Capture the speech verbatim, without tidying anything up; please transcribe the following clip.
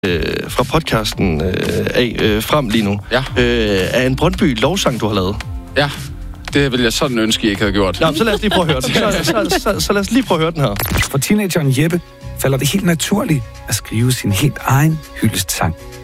øh, fra podcasten øh, af øh, frem lige nu. Ja. Øh, er en Brøndby lovsang, du har lavet. Ja, det ville jeg sådan ønske, jeg ikke havde gjort. Nå, så lad os lige prøve at høre den. Så, så, så, så lad os lige prøve at høre den her. For teenageren Jeppe falder det helt naturligt at skrive sin helt egen hyldestsang